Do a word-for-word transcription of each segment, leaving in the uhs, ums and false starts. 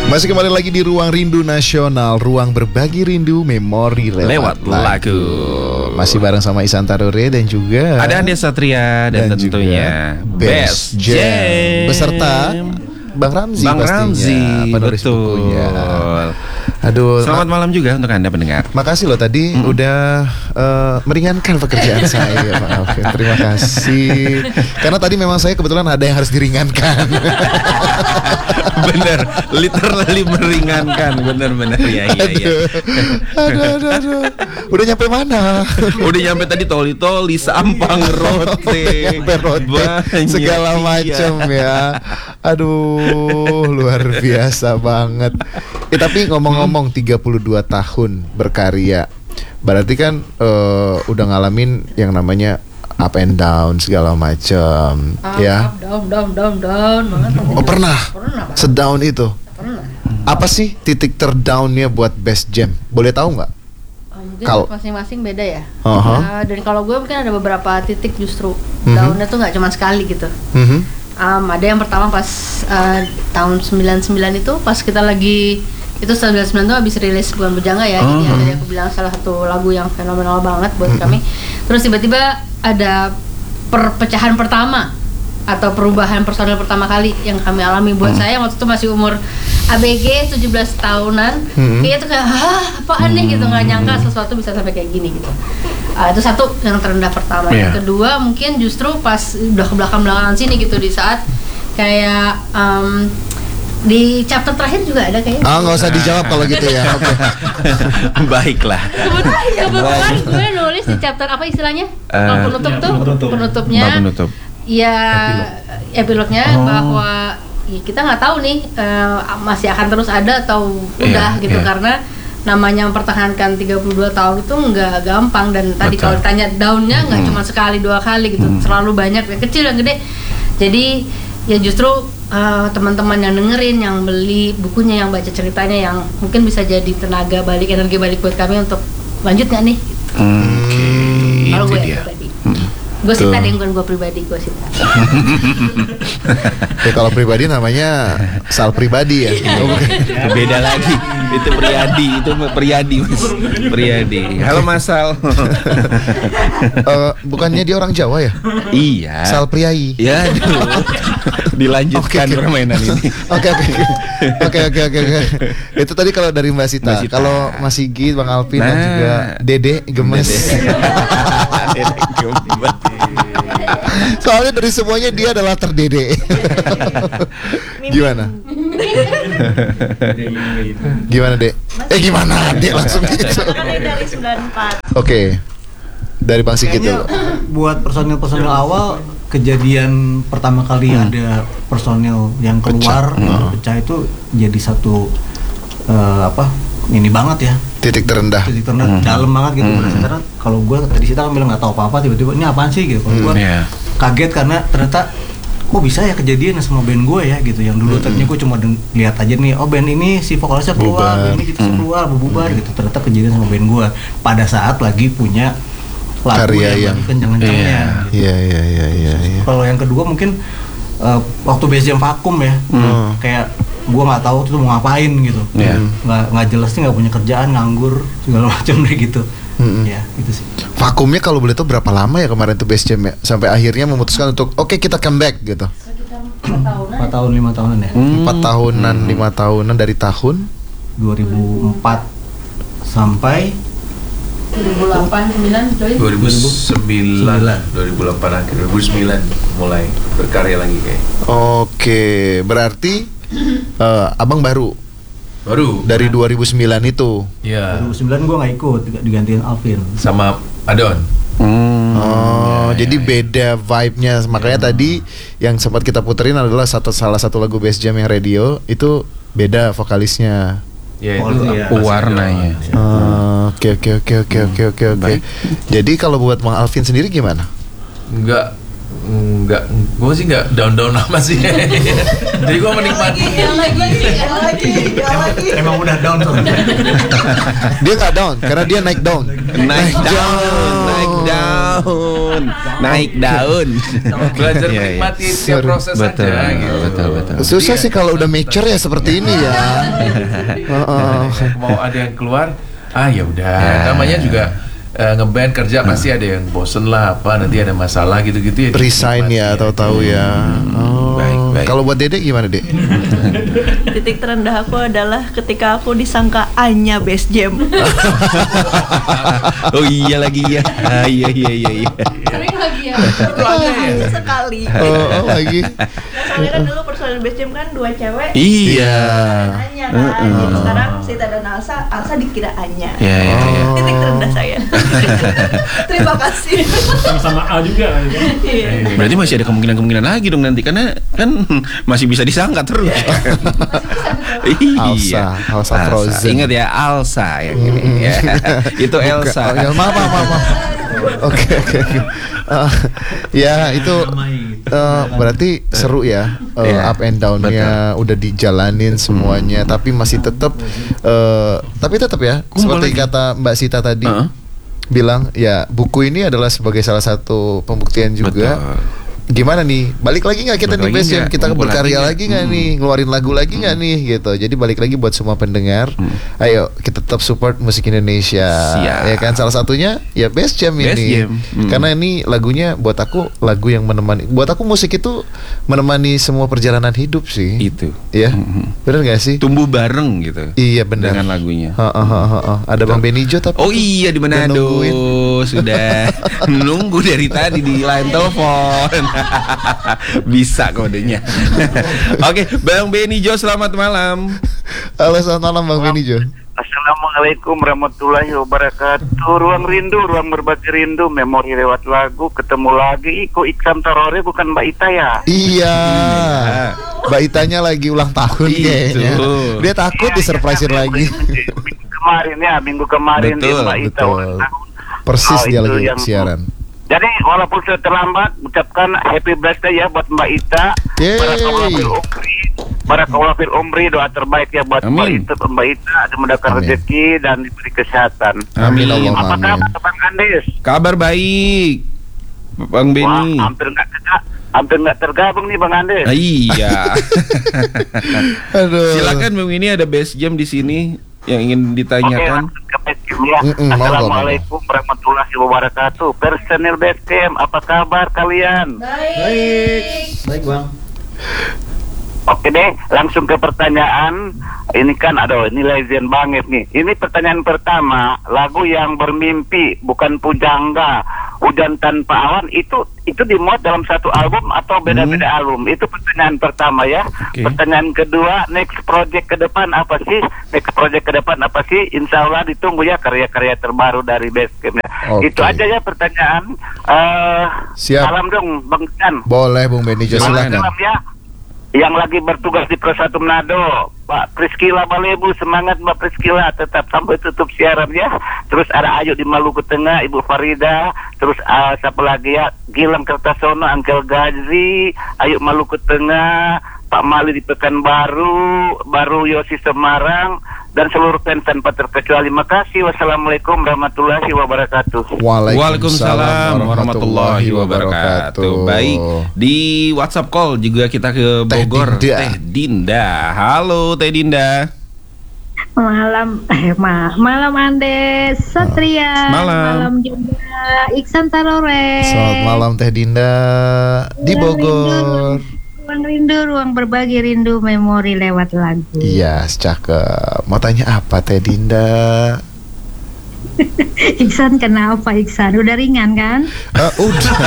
Masih kembali lagi di Ruang Rindu Nasional, ruang berbagi rindu memori lewat, lewat lagu. lagu. Masih bareng sama Ihsan Tarure dan juga ada Andia Satria dan, dan tentunya Best Jam. Jam beserta Bang Ramzi Bang pastinya, Ramzi, penulis betul. bukunya. Aduh, selamat malam juga untuk Anda pendengar. Makasih loh tadi mm. udah uh, meringankan pekerjaan saya, Pak Alvin. Terima kasih. Karena tadi memang saya kebetulan ada yang harus diringankan. Bener, literally meringankan, bener-bener ya, iya, iya. Aduh, aduh, aduh. Udah nyampe mana? Udah nyampe tadi toli-toli, Sampang, Rote, nyampe Rote, segala macam ya. Aduh, luar biasa banget. Eh tapi ngomong-ngomong tiga puluh dua tahun berkarya, berarti kan uh, udah ngalamin yang namanya up and down segala macam, up, ya. Up, down, down, down, down banget. Oh pernah? Pernah. Sedown itu? Pernah. Apa sih titik terdownnya buat Best Jam? Boleh tahu nggak? Oh, mungkin Kalo- masing-masing beda ya. Uh-huh. Uh, dan kalau gue mungkin ada beberapa titik justru Mhm. downnya tuh nggak cuma sekali gitu. Mhm. Um, ada yang pertama pas uh, tahun sembilan puluh sembilan itu pas kita lagi itu sembilan puluh sembilan itu habis rilis Bukan Bujangga ya. Jadi yang tadi aku bilang salah satu lagu yang fenomenal banget buat kami. Terus tiba-tiba ada perpecahan pertama atau perubahan personil pertama kali yang kami alami. Buat saya waktu itu masih umur A B G tujuh belas tahunan. Hmm. Kayaknya tuh kayak hah apaan nih gitu, nggak nyangka sesuatu bisa sampai kayak gini gitu. Uh, itu satu yang terendah pertama. Yeah. Yang kedua mungkin justru pas udah ke belakang-belakangan sini gitu, di saat kayak um, di chapter terakhir juga ada kayaknya. Ah nggak usah dijawab kalau gitu ya. Oke. Baiklah. Kebetulan, kebetulan gue nulis di chapter apa istilahnya? Uh, Kalau penutup ya, tuh penutup. penutupnya. Bab penutup. Ya epilognya Oh. bahwa ya kita nggak tahu nih uh, masih akan terus ada atau udah Iya, gitu, iya. karena namanya mempertahankan tiga puluh dua tahun itu nggak gampang. Dan tadi Betul. kalau ditanya daunnya nggak Hmm. cuma sekali dua kali gitu, Hmm. selalu banyak, yang kecil yang gede. Jadi ya justru uh, teman-teman yang dengerin, yang beli bukunya, yang baca ceritanya, yang mungkin bisa jadi tenaga balik, energi balik buat kami untuk lanjut nggak nih? Oke, Kalau itu gue dia. pribadi, Hmm. gue Sita Tuh. deh, bukan gue pribadi, gue Sita. Ya, kalau pribadi namanya Sal pribadi ya. Oh, bukan. Beda lagi. Itu Priyadi, itu Priyadi, Mas. Priyadi. Halo Mas Sal. Eh, bukannya dia orang Jawa ya? Iya. Sal Priai. Ya, dulu. Dilanjutkan Oke, oke. permainan ini. Oke oke oke oke oke oke. Itu tadi kalau dari Mbak Sita. Mbak Sita. Kalau Mas Sigit, Bang Alvin dan Nah. juga Dede gemes. Dede gemes. Soalnya dari semuanya dia adalah terdede. Gimana? Gimana Dek? Eh gimana Dek langsung gitu. Kan ini dari sembilan puluh empat. Oke. Dari Bang Sigit dulu. Buat personil-personil awal, kejadian pertama kali Hmm. ada personil yang Pecah. keluar Hmm. pecah itu jadi satu eh, apa ini banget ya, Titik terendah. titik terendah dalam banget gitu. Hmm. Karena kalau gue tadi kita kan bilang nggak tahu apa-apa, tiba-tiba ini apaan sih gitu. Kalau gue Iya. kaget karena ternyata kok bisa ya kejadian sama band gue ya gitu. Yang dulu tadinya gue cuma deng- lihat aja nih, oh band ini si vokalisnya keluar, Bubar. band ini gitu keluar, bubar gitu. Ternyata kejadian sama band gue pada saat lagi punya lagu Karya yang, yang- lagi kenceng-kencengnya. gitu. Iya iya iya iya iya. Kalau yang kedua mungkin eh, waktu Best Jam vakum ya, Hmm. kayak gue nggak tahu tuh mau ngapain gitu, Iya. nggak nggak jelas nih, nggak punya kerjaan, nganggur segala macam deh gitu. Mm-mm. Ya itu sih. Vakumnya kalau boleh tahu berapa lama ya kemarin tuh Best Jam ya? Sampai akhirnya memutuskan untuk oke kita comeback gitu. Sekitar empat tahunan. empat tahun lima tahunan ya. Empat tahunan, lima tahunan dari tahun dua ribu empat sampai dua ribu delapan, sembilan, Joy. dua ribu sembilan, dua ribu delapan akhir, dua ribu sembilan mulai berkarya lagi kayak. Oke, berarti eh, abang baru Baru dari dua ribu sembilan itu. ya dua ribu sembilan gue nggak ikut, digantiin Alvin. sama Adon. Hmm. Oh, jadi beda vibe-nya. Makanya tadi yang sempat kita puterin adalah satu salah satu lagu Best Jam yang radio itu beda vokalisnya. Ya Oh, itu iya. apa, Warnanya. Mas Oh, Oke oke oke oke oke oke oke. Baik. Jadi kalau buat Bang Alvin sendiri gimana? Enggak enggak, gue sih enggak down-down amat sih. Jadi gue menikmati. emang, emang udah down tuh. Dia nggak down karena dia naik down. Naik daun, naik daun, naik daun. Belajar Iya, iya. menikmati setiap Sorry. proses Betul, aja gitu. betul, betul. Susah sih kalau udah mature ya seperti ini ya. Heeh. Mau ada yang keluar, ah ya udah. Ya. Namanya juga eh, ngeband kerja pasti ada yang bosen lah apa, nanti ada masalah gitu-gitu ya. Resign ya, tahu-tahu ya. Oh. baik, baik. Kalau buat Dede gimana, Dek? Titik terendah aku adalah ketika aku disangka Anya Best Jam. Oh iya lagi ya. Ah, iya iya iya iya. Sering lagi ya. Sekali. Oh, oh lagi. Soalnya kan dulu personil Best Jam kan dua cewek. Iya. Anya kan. Jadi sekarang Sita dan Alsa, Alsa dikira Anya. Ya ya ya. Titik terendah saya. Terima kasih. Sama A juga kan? Iya. Berarti masih ada kemungkinan-kemungkinan lagi dong nanti karena kan masih bisa disangka terus. Alsa, Alsa Frozen. Ingat ya Alsa yang ini ya. Itu Elsa. Oh, ya, maaf, maaf, maaf, maaf. Oke, oke, oke. Eh, Ya itu eh, berarti seru ya, eh, Iya, up and down-nya udah dijalanin semuanya, tapi masih tetap, eh, tapi tetap ya, Kumpul seperti lagi. kata Mbak Sita tadi, Heeh. bilang ya buku ini adalah sebagai salah satu pembuktian juga. Betul. Gimana nih, balik lagi nggak kita Balik nih lagi Best Jam, nggak? kita Ngumpul berkarya lagi lagi nggak? nggak nih, ngeluarin lagu lagi nggak nih gitu. Jadi balik lagi buat semua pendengar, ayo kita tetap support musik Indonesia. Siap. Ya kan, salah satunya ya Best Jam Best ini. Jam. Hmm. Karena ini lagunya buat aku lagu yang menemani, buat aku musik itu menemani semua perjalanan hidup sih. Itu. Ya, Mhm. bener nggak sih? Tumbuh bareng gitu. Iya benar. Dengan lagunya. Ha, ha, ha, ha, ha. Ada Bang Benijo tapi Oh iya di Udah Manado nungguin. sudah nunggu dari tadi di line telepon. Bisa kodenya. Oke, Bang Benijo selamat malam. Halo, selamat malam Bang Benijo. Assalamualaikum warahmatullahi wabarakatuh. Ruang rindu, ruang berbagi rindu, memori lewat lagu, ketemu lagi. Iko Iksan Tarore bukan Mbak Ita ya? Iya. Mbak Itanya lagi ulang tahun Itu. kayaknya. Dia takut disurprisein lagi. Minggu kemarin ya, minggu kemarin Betul, dia Mbak Ita betul. ulang tahun. Persis Oh, dia itu lagi yang- siaran. Jadi walaupun sudah terlambat, ucapkan happy birthday ya buat Mbak Ita. Yeay. Barakallahu fil umri, barakallahu fil umri, doa terbaik ya buat Mbak Amin. Ita, Mbak Ita dimudahkan Amin. rezeki dan diberi kesehatan. Amin. Allahumma Apa amin. kabar Bang Andis? Kabar baik. Bang Beni. Wah, hampir nggak terga- hampir nggak tergabung nih Bang Andis. Ah, iya. Aduh. Silakan Bang Beni, ada Best Jam di sini yang ingin ditanyakan. Oke, ke Base Camp ya. Mm-mm, monggo, Assalamualaikum warahmatullahi wabarakatuh. Personil Base Camp, apa kabar kalian? Baik. Baik bang. Oke deh, langsung ke pertanyaan. Ini kan aduh, ini legend banget nih. Ini pertanyaan pertama, lagu yang bermimpi bukan pujangga, hujan tanpa awan, itu itu dimuat dalam satu album atau beda-beda album? Itu pertanyaan pertama ya. Oke. Pertanyaan kedua, next project ke depan apa sih? Next project ke depan apa sih? Insya Allah ditunggu ya karya-karya terbaru dari Basecamp ya. Oke. Itu aja ya pertanyaan. Eh, Siap. Salam dong Bang Chan. Boleh Bung Benijo, silakan. Salam ya. Yang lagi bertugas di Persatu Manado, Pak Priskila Balebu, semangat Mbak Priskila, tetap sampai tutup siaran ya. Terus ada Ayu di Maluku Tengah, Ibu Farida, terus uh, siapa lagi ya, Gilang Kertasono, Angkel Gazi, Ayu Maluku Tengah, Pak Mali di Pekanbaru, Baru Yosi Semarang, dan seluruh fans tanpa terkecuali. Makasih. Wassalamualaikum warahmatullahi wabarakatuh. Waalaikumsalam warahmatullahi wabarakatuh. Baik, di WhatsApp call juga kita ke Teh Bogor. Dinda. Teh Dinda. Halo Teh Dinda. Malam, eh ma, malam Andes, Satria, Malam. juga Iksan Tarore. Selamat malam Teh Dinda di Bogor. Ruang rindu, ruang berbagi rindu, memori lewat lagu. Iya, cakep. Mau tanya apa Teh Dinda? Iksan kenapa Iksan? Udah ringan kan? Eh, udah.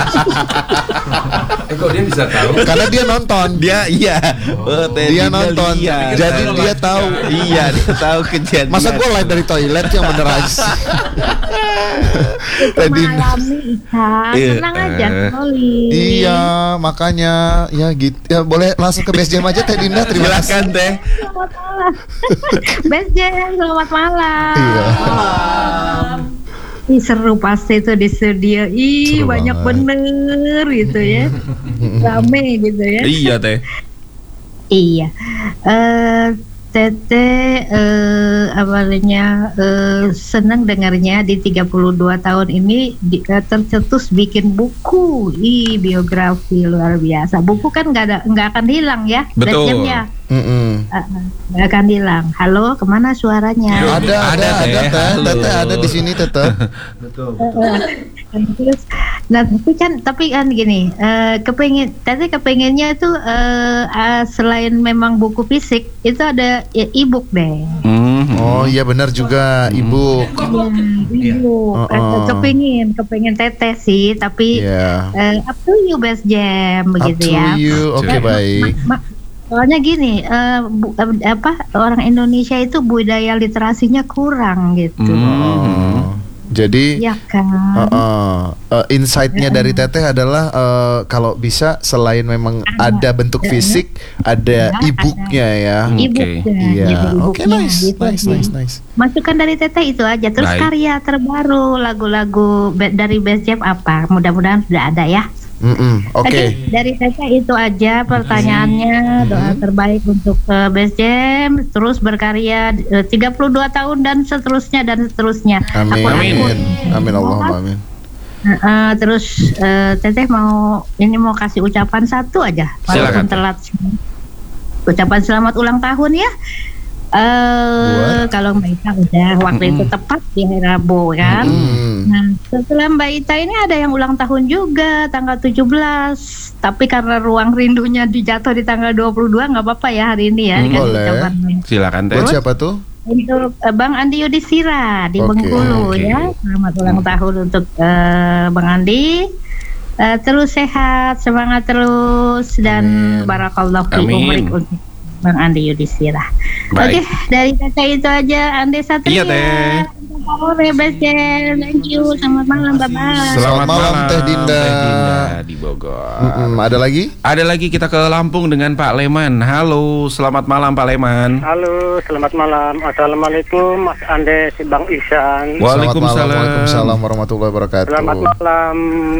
Eh kok dia bisa tahu? Karena dia nonton. Dia iya. Oh, Teh Dia Dinda nonton. lihat. Jadi dia tahu. Iya, dia tahu kejadian. Masa gue live dari toilet yang bener aja sih. Teh Dinda. Mengalami Iksan, Iya. tenang aja, Oli. Iya, makanya ya gitu. Ya boleh langsung ke Base Jam aja Teh Dinda. Terima kasih. Silakan Teh. Selamat malam. Best Jam, selamat malam. Iya. Ih, seru pasti itu di studio. Ih, Seru banyak banget. bener gitu ya. Rame gitu ya. Iya teh. Iya. Eh Tete eh apa namanya eh, senang dengarnya di tiga puluh dua tahun ini di, eh, tercetus bikin buku. Ih, biografi luar biasa. Buku kan nggak ada nggak akan hilang ya. Betul. Bednya. Mm-mm. Uh, uh, nggak akan hilang. Halo, kemana suaranya? Ada, ada, Ada, ada, Teh. Teh. Halo. Teteh ada di sini, Teteh. Terus, nah tapi kan tapi kan gini, eh, kepengen, tadi kepengennya itu eh, eh, selain memang buku fisik itu ada ya, e-book deh. Hmm. Oh iya benar juga, Ibu. Ya, e-book. Oh, Eh, oh. Kepengin, kepengin teteh sih, tapi Iya. eh, up to you Best Jam Up begitu to ya. you. Oke, Oke. baik. Ma- ma- soalnya gini, eh, bu- eh, apa orang Indonesia itu budaya literasinya kurang gitu, Oh. Jadi ya kan? uh, uh, uh, insight-nya dari Teteh adalah uh, kalau bisa selain memang ada bentuk fisik, ada Ada, e-booknya ya. Oke. E-booknya, Iya. e-booknya, Oke, nice, gitu nice, sih. nice, nice. Masukan dari Teteh itu aja. Terus Baik. karya terbaru lagu-lagu be- dari Best Jam apa? Mudah-mudahan sudah ada ya. Mm-mm, Oke. Dari Teteh itu aja pertanyaannya. Doa terbaik untuk uh, Best Jam, terus berkarya uh, tiga puluh dua tahun dan seterusnya dan seterusnya. Amin. Aku- Amin. aku- Amin Allahumma amin. Uh, uh, terus uh, Teteh mau ini mau kasih ucapan satu aja, walaupun Silakan, Teh. telat. Ucapan selamat ulang tahun ya. Eh Buat? kalau Mbak Ita udah waktu itu tepat di hari Rabu kan. Mm. Nah, setelah Mbak Ita ini ada yang ulang tahun juga tanggal tujuh belas. Tapi karena ruang rindunya dijatuh di tanggal dua puluh dua nggak apa-apa ya hari ini ya. Hmm, dikasih boleh. ucapan. Silakan teh. Buat siapa tuh? Untuk eh, Bang Andi Yudhistira di Oke, Bengkulu oke. ya. Selamat ulang tahun untuk eh, Bang Andi. Eh, terus sehat, semangat terus dan Amin. barakallahu fi Amin. umrik untuk Bang Andi Yudhistira. Oke, Baik. dari Teteh itu aja. Andi Satria. Iya, Teh. Sore Best Jam. Thank you. Selamat malam, bye bye. Selamat malam, Teh Dinda. Teh Dinda di Bogor. Mm-mm, Ada lagi? Ada lagi kita ke Lampung dengan Pak Leman. Halo, selamat malam Pak Leman. Halo, selamat malam. Assalamualaikum, Mas Andes, Bang Ihsan. Waalaikumsalam. Selamat malam, Waalaikumsalam warahmatullahi wabarakatuh. Selamat malam.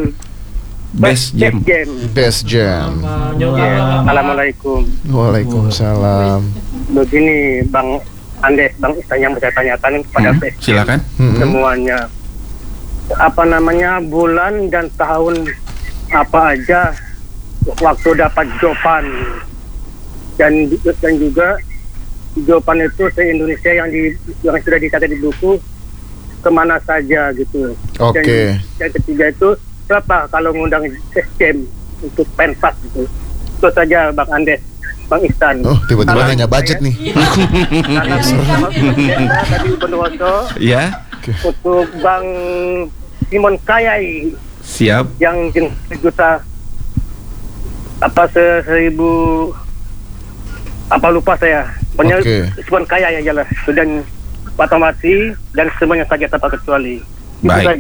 Best Jam. Jam. Best Jam. Ya, Assalamualaikum. Waalaikumsalam. Begini, Bang Andes, Bang Ihsan yang saya tanyakan kepada Hmm, Best Jam silakan. Mm-mm. semuanya. Apa namanya bulan dan tahun apa aja waktu dapat jawaban dan dan juga jawaban itu se Indonesia yang di yang sudah dicatat di buku kemana saja gitu. Oke. Dan yang ketiga itu berapa kalau ngundang Best Jam untuk pentas gitu. Itu saja Bang Andes, Bang Ihsan. Oh, tiba-tiba Salam nanya budget saya. nih. Salam sama Bang tadi Bondowoso Ya, untuk Bang Simon Kayai siap. yang juta apa se- seribu apa lupa saya. Pokoknya Oke. Simon Kayai aja lah. Dan Pak Tomasi dan semuanya saja tanpa kecuali. Itu Baik. saja.